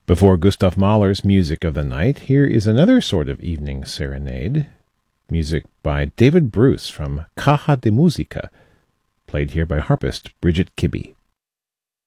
Before Gustav Mahler's Music of the Night, here is another sort of evening serenade. Music by David Bruce from Caja de Musica, played here by harpist Bridget Kibbe.